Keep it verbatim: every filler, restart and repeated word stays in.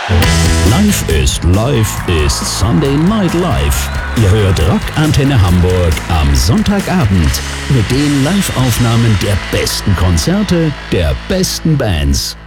Live ist Live ist Sunday Night Live. Ihr hört Rock Antenne Hamburg am Sonntagabend mit den Live-Aufnahmen der besten Konzerte der besten Bands.